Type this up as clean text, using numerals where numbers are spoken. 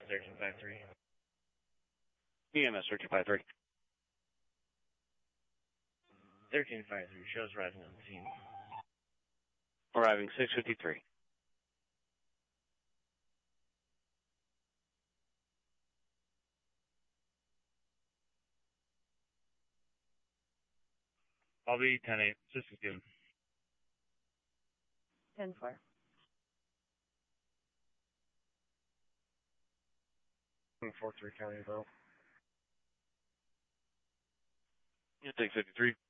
1353. EMS 1353. 1353, shows arriving on the scene. Arriving 653. I'll be 10-8, assistance given. 10-4. 4-3 County Borough. You take 53.